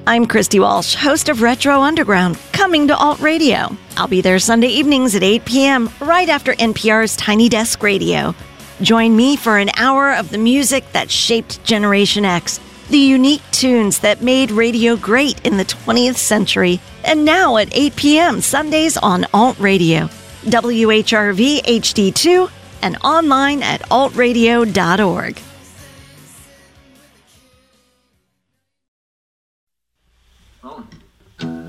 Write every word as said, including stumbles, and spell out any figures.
I'm Christy Walsh, host of Retro Underground, coming to Alt Radio. I'll be there Sunday evenings at eight p.m., right after N P R's Tiny Desk Radio. Join me for an hour of the music that shaped Generation X, the unique tunes that made radio great in the twentieth century, and now at eight p.m. Sundays on Alt Radio, W H R V H D two, and online at alt radio dot org.